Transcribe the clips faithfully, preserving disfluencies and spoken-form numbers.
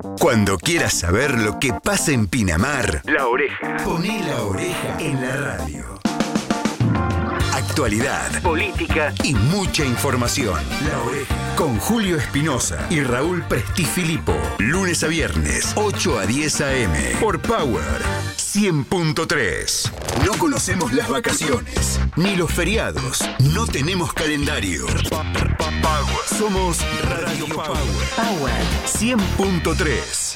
Cuando quieras saber lo que pasa en Pinamar, La Oreja. Poné La Oreja en la radio. Actualidad, política y mucha información. La Oreja. Con Julio Espinosa y Raúl Prestifilipo. Lunes a viernes, ocho a diez a eme. Por Power cien punto tres. No conocemos las vacaciones, ni los feriados. No tenemos calendario. Power. Somos Radio Power. Power cien punto tres.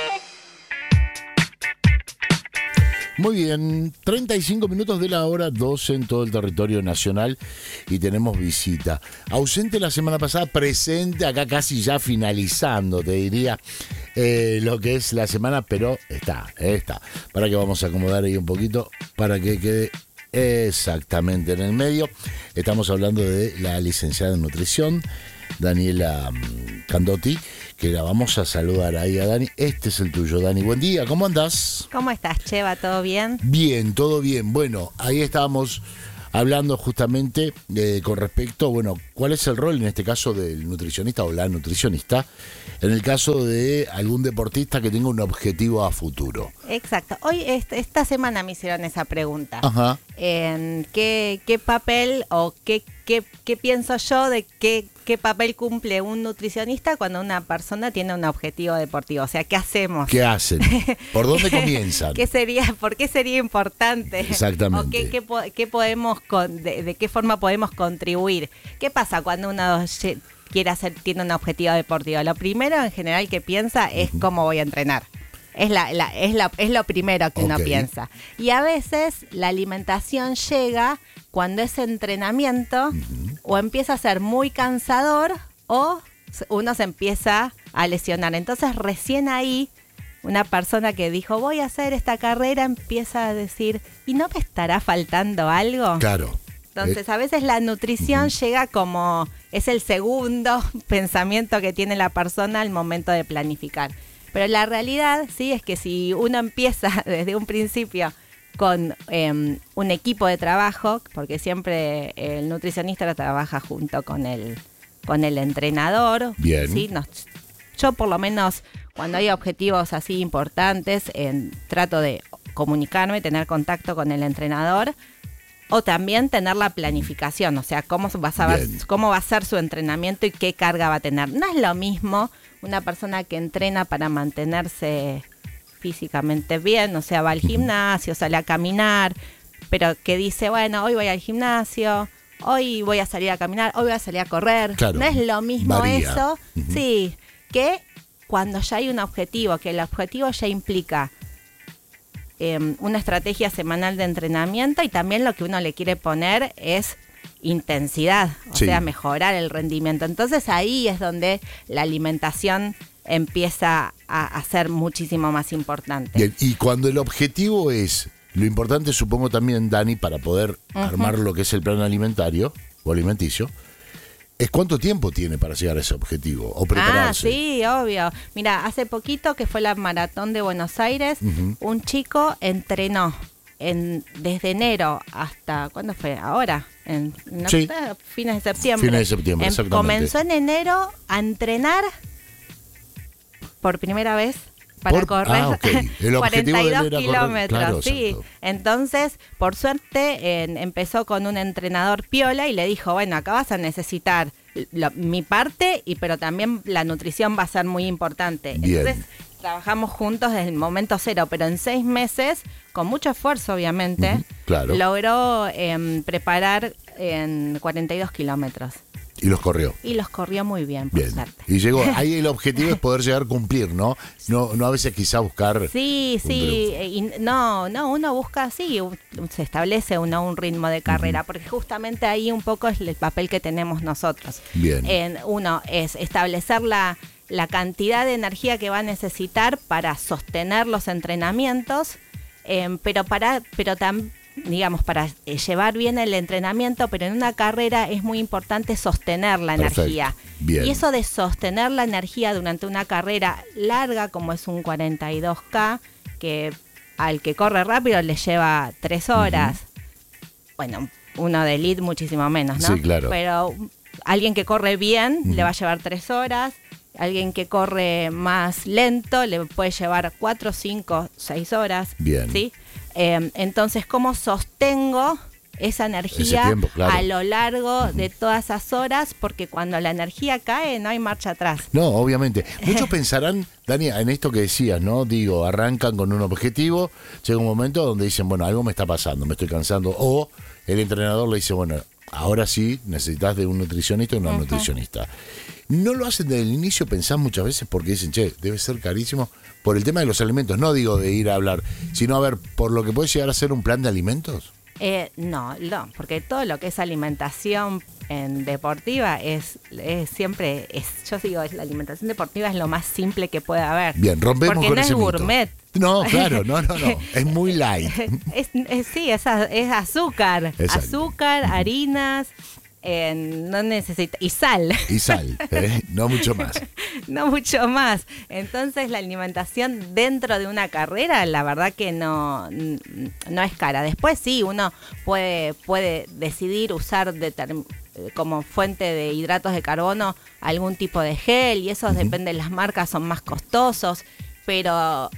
Muy bien, treinta y cinco minutos de la hora, doce en todo el territorio nacional y tenemos visita. Ausente la semana pasada, presente acá casi ya finalizando, te diría, eh, lo que es la semana, pero está, está. Para que vamos a acomodar ahí un poquito, para que quede exactamente en el medio. Estamos hablando de la licenciada en nutrición, Daniela Candotti, que la vamos a saludar ahí a Dani. Este es el tuyo, Dani. Buen día, ¿cómo andás? ¿Cómo estás, Cheva? ¿Todo bien? Bien, todo bien. Bueno, ahí estábamos hablando justamente eh, con respecto, bueno, ¿cuál es el rol en este caso del nutricionista o la nutricionista en el caso de algún deportista que tenga un objetivo a futuro? Exacto. Hoy, este, esta semana me hicieron esa pregunta. Ajá. En ¿qué, qué papel o qué, qué, qué pienso yo de qué, qué papel cumple un nutricionista cuando una persona tiene un objetivo deportivo? O sea, ¿qué hacemos? ¿Qué hacen? ¿Por dónde comienzan? ¿Qué sería, ¿Por qué sería importante? Exactamente. ¿O qué, qué, qué podemos con, de, de qué forma podemos contribuir? ¿Qué pasa cuando uno quiere hacer, tiene un objetivo deportivo? Lo primero en general que piensa es uh-huh. cómo voy a entrenar. Es, la, la, es, la, es lo primero que okay. uno piensa. Y a veces la alimentación llega cuando ese entrenamiento uh-huh. o empieza a ser muy cansador o uno se empieza a lesionar. Entonces recién ahí una persona que dijo voy a hacer esta carrera empieza a decir ¿y no me estará faltando algo? Claro. Entonces a veces la nutrición uh-huh. llega como es el segundo pensamiento que tiene la persona al momento de planificar. Pero la realidad sí es que si uno empieza desde un principio con eh, un equipo de trabajo, porque siempre el nutricionista trabaja junto con el, con el entrenador. Bien. ¿Sí? Nos, yo por lo menos cuando hay objetivos así importantes, en, trato de comunicarme, tener contacto con el entrenador. O también tener la planificación, o sea, cómo va, a ver, cómo va a ser su entrenamiento y qué carga va a tener. No es lo mismo una persona que entrena para mantenerse físicamente bien, o sea, va al gimnasio, sale a caminar, pero que dice, bueno, hoy voy al gimnasio, hoy voy a salir a caminar, hoy voy a salir a correr. Claro, no es lo mismo varía. Eso, uh-huh. sí, que cuando ya hay un objetivo, que el objetivo ya implica Eh, una estrategia semanal de entrenamiento y también lo que uno le quiere poner es intensidad, o sí. sea, mejorar el rendimiento. Entonces ahí es donde la alimentación empieza a, a ser muchísimo más importante. Bien, y cuando el objetivo es, lo importante supongo también, Dani, para poder uh-huh. armar lo que es el plan alimentario o alimenticio, es cuánto tiempo tiene para llegar a ese objetivo o prepararse. Ah, sí, obvio. Mira, hace poquito que fue la maratón de Buenos Aires, uh-huh. un chico entrenó en, desde enero hasta, ¿cuándo fue? Ahora, en, no sí. sé, fines de septiembre. Fines de septiembre, en, exactamente. Comenzó en enero a entrenar por primera vez para por, correr ah, okay. El cuarenta y dos era kilómetros, claro, sí. exacto. Entonces, por suerte, en, empezó con un entrenador piola y le dijo, bueno, acá vas a necesitar lo, mi parte, y pero también la nutrición va a ser muy importante. Bien. Entonces, trabajamos juntos desde el momento cero, pero en seis meses, con mucho esfuerzo, obviamente, uh-huh, claro. logró eh, preparar en cuarenta y dos kilómetros. Y los corrió. Y los corrió muy bien, por bien. suerte. Y llegó, ahí el objetivo es poder llegar a cumplir, ¿no? No, no a veces quizá buscar. Sí, sí, y no, no, uno busca, sí, un, se establece uno un ritmo de carrera, uh-huh. porque justamente ahí un poco es el papel que tenemos nosotros. Bien. En, uno es establecer la, la cantidad de energía que va a necesitar para sostener los entrenamientos, eh, pero para, pero también digamos, para eh, llevar bien el entrenamiento, pero en una carrera es muy importante sostener la Perfecto. energía. Bien. Y eso de sostener la energía durante una carrera larga, como es un cuarenta y dos K, que al que corre rápido le lleva tres horas. Uh-huh. Bueno, uno de elite muchísimo menos, ¿no? Sí, claro. Pero alguien que corre bien uh-huh. le va a llevar tres horas. Alguien que corre más lento le puede llevar cuatro, cinco, seis horas. Bien. ¿Sí? Eh, entonces, ¿cómo sostengo esa energía tiempo, claro. a lo largo uh-huh. de todas esas horas? Porque cuando la energía cae, no hay marcha atrás. No, obviamente. Muchos pensarán, Dani, en esto que decías, ¿no? Digo, arrancan con un objetivo, llega un momento donde dicen, bueno, algo me está pasando, me estoy cansando. O el entrenador le dice, bueno, ahora sí necesitas de un nutricionista o una uh-huh. nutricionista. No lo hacen desde el inicio, pensás muchas veces porque dicen, che, debe ser carísimo por el tema de los alimentos. No digo de ir a hablar, sino a ver, por lo que puede llegar a ser un plan de alimentos. Eh, no, no, porque todo lo que es alimentación en deportiva es, es siempre, es, yo digo, es, la alimentación deportiva es lo más simple que puede haber. Bien, rompemos porque con no ese es mito. Gourmet. No, claro, no, no, no, es muy light. es, es, sí, es, es azúcar, Exacto. azúcar, harinas, eh, no necesita, y sal. Y sal, ¿eh? No mucho más. No mucho más. Entonces la alimentación dentro de una carrera, la verdad que no, no es cara. Después sí, uno puede, puede decidir usar determ- como fuente de hidratos de carbono algún tipo de gel, y eso uh-huh. depende de las marcas, son más costosos, pero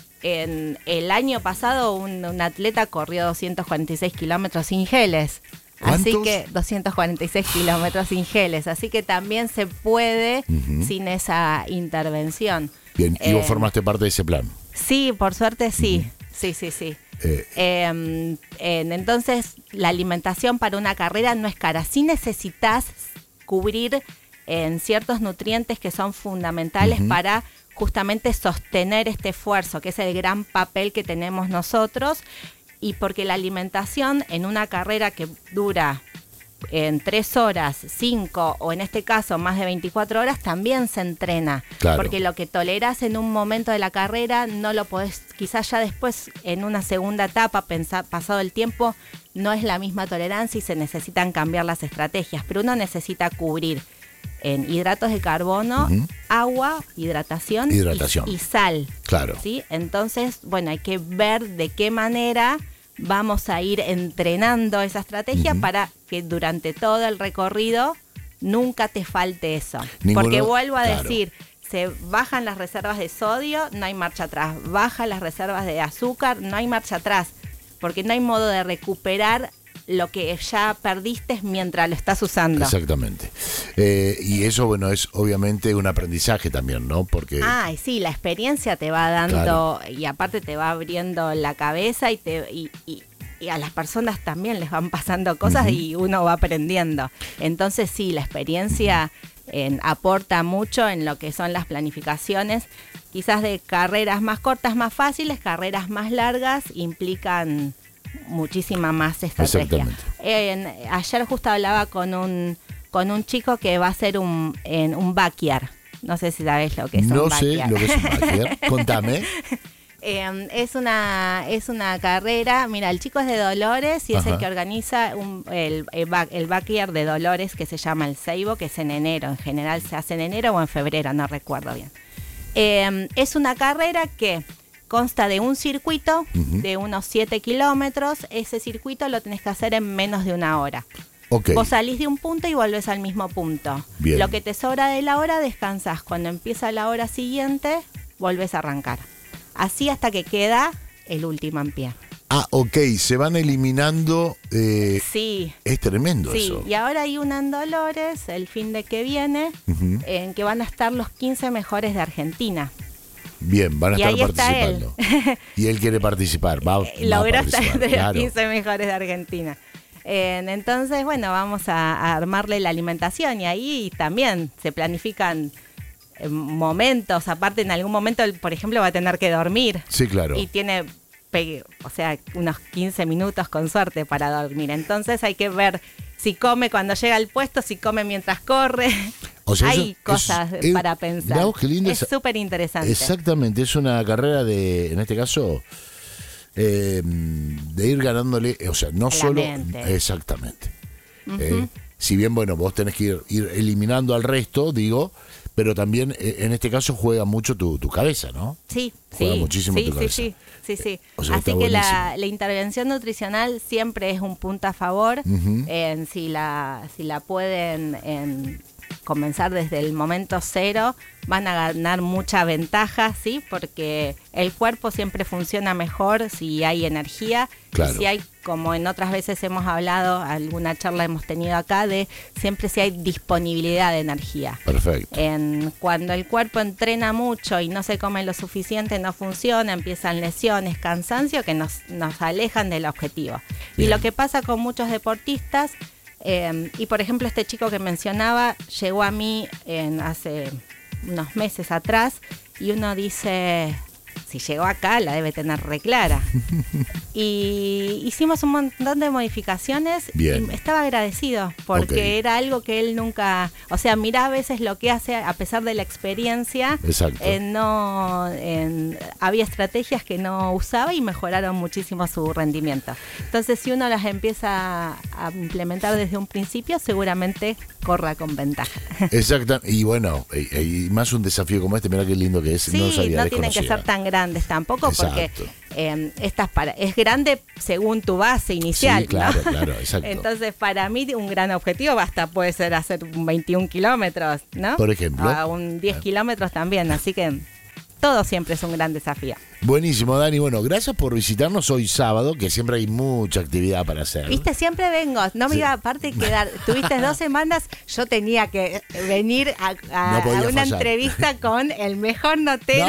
en el año pasado un, un atleta corrió doscientos cuarenta y seis kilómetros sin geles. ¿Cuántos? Así que doscientos cuarenta y seis kilómetros sin geles, así que también se puede uh-huh. sin esa intervención. Bien, ¿y eh, vos formaste parte de ese plan? Sí, por suerte sí, uh-huh. sí, sí, sí. Eh. Eh, eh, entonces, la alimentación para una carrera no es cara. Sí necesitas cubrir en ciertos nutrientes que son fundamentales uh-huh. para justamente sostener este esfuerzo, que es el gran papel que tenemos nosotros. Y porque la alimentación en una carrera que dura en tres horas, cinco o en este caso más de veinticuatro horas, también se entrena. Claro. Porque lo que tolerás en un momento de la carrera no lo podés, quizás ya después en una segunda etapa, pensar, pasado el tiempo, no es la misma tolerancia y se necesitan cambiar las estrategias. Pero uno necesita cubrir en hidratos de carbono, uh-huh. agua, hidratación, hidratación. Y, y sal. Claro. ¿Sí? Entonces, bueno, hay que ver de qué manera vamos a ir entrenando esa estrategia uh-huh. para que durante todo el recorrido nunca te falte eso. Ninguno, porque vuelvo a claro. decir, se bajan las reservas de sodio, no hay marcha atrás. Bajan las reservas de azúcar, no hay marcha atrás. Porque no hay modo de recuperar lo que ya perdiste mientras lo estás usando. Exactamente. Eh, y eso, bueno, es obviamente un aprendizaje también, ¿no? Porque... Ah, sí, la experiencia te va dando, claro. y aparte te va abriendo la cabeza y te y, y, y a las personas también les van pasando cosas uh-huh. y uno va aprendiendo. Entonces sí, la experiencia eh, aporta mucho en lo que son las planificaciones, quizás de carreras más cortas, más fáciles, carreras más largas implican muchísima más estrategia. Eh, ayer justo hablaba con un con un chico que va a hacer un en un backyard. No sé si sabes lo que es no un backyard. No sé lo que es un backyard. Contame. Eh, es una es una carrera. Mira, el chico es de Dolores y Ajá. es el que organiza un, el, el, back, el backyard de Dolores, que se llama el Seibo, que es en enero. En general se hace en enero o en febrero, no recuerdo bien. Eh, es una carrera que consta de un circuito uh-huh. de unos siete kilómetros. Ese circuito lo tenés que hacer en menos de una hora. Okay. Vos salís de un punto y volvés al mismo punto. Bien. Lo que te sobra de la hora descansás. Cuando empieza la hora siguiente, volvés a arrancar. Así hasta que queda el último en pie. Ah, ok. Se van eliminando. Eh, sí. Es tremendo sí. eso. Y ahora hay una en Dolores, el fin de que viene, uh-huh. en que van a estar los quince mejores de Argentina. Bien, van a y estar ahí participando. Está él. Y él quiere participar. Va, Logró va a estar participar, de claro. los quince mejores de Argentina. Eh, entonces, bueno, vamos a, a armarle la alimentación y ahí también se planifican eh, momentos. Aparte, en algún momento, por ejemplo, va a tener que dormir. Sí, claro. Y tiene, o sea, unos quince minutos con suerte para dormir. Entonces hay que ver si come cuando llega al puesto, si come mientras corre. O sea, hay eso, cosas es, para es, pensar. Es súper interesante. Exactamente, es una carrera de, en este caso, eh, de ir ganándole, o sea, no la solo... mente. Exactamente. Uh-huh. Eh, si bien, bueno, vos tenés que ir, ir eliminando al resto, digo, pero también eh, en este caso juega mucho tu, tu cabeza, ¿no? Sí, juega sí. muchísimo sí, tu sí, cabeza. Sí, sí, sí. O sea, Así que la, la intervención nutricional siempre es un punto a favor. Uh-huh. En si la si la pueden en, comenzar desde el momento cero, van a ganar mucha ventaja, ¿sí? Porque el cuerpo siempre funciona mejor si hay energía, claro. y si hay, como en otras veces hemos hablado, alguna charla hemos tenido acá, de siempre si hay disponibilidad de energía. Perfecto. En, cuando el cuerpo entrena mucho y no se come lo suficiente, no funciona, empiezan lesiones, cansancio que nos, nos alejan del objetivo. Bien. Y lo que pasa con muchos deportistas, eh, y por ejemplo este chico que mencionaba llegó a mí en, hace unos meses atrás, y uno dice, si llegó acá la debe tener re clara. Y hicimos un montón de modificaciones. Bien. Y estaba agradecido porque okay. era algo que él nunca, o sea, mirá a veces lo que hace a pesar de la experiencia. Exacto. Eh, no, eh, había estrategias que no usaba y mejoraron muchísimo su rendimiento. Entonces, si uno las empieza a implementar desde un principio, seguramente corra con ventaja. Exacto. Y bueno, y, y más un desafío como este, mirá qué lindo que es. Sí, no sabía, no tienen que ser tan grandes tampoco. Exacto. Porque eh, estas para, es grande según tu base inicial. Sí, claro, ¿no? claro, exacto. Entonces, para mí, un gran objetivo hasta puede ser hacer veintiún kilómetros, ¿no? Por ejemplo. A un diez kilómetros también, así que todo siempre es un gran desafío. Buenísimo, Dani. Bueno, gracias por visitarnos hoy sábado, que siempre hay mucha actividad para hacer. Viste, siempre vengo. No me sí. iba aparte quedar. Tuviste dos semanas, yo tenía que venir a, a, no a una fallar. entrevista con el mejor notero. No.